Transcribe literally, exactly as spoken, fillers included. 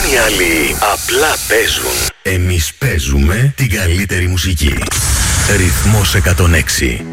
οι άλλοι απλά παίζουν. Εμείς παίζουμε την καλύτερη μουσική. Ρυθμός εκατόν έξι.